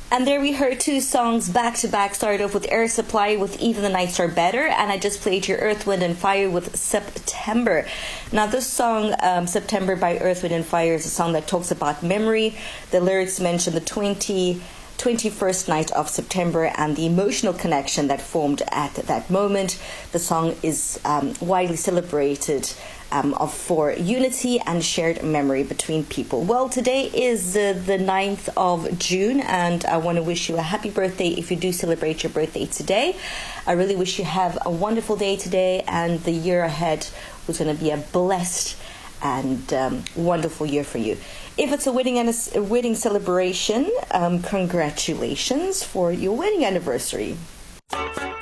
And there we heard two songs back to back. Started off with Air Supply with Even the Nights Are Better, and I just played your Earth, Wind and Fire with September. Now this song, September by Earth, Wind and Fire, is a song that talks about memory. The lyrics mention the 21st night of September and the emotional connection that formed at that moment. The song is widely celebrated for unity and shared memory between people. Well, today is the 9th of June, and I want to wish you a happy birthday if you do celebrate your birthday today. I really wish you have a wonderful day today, and the year ahead was going to be a blessed and wonderful year for you. If it's a wedding celebration, congratulations for your wedding anniversary.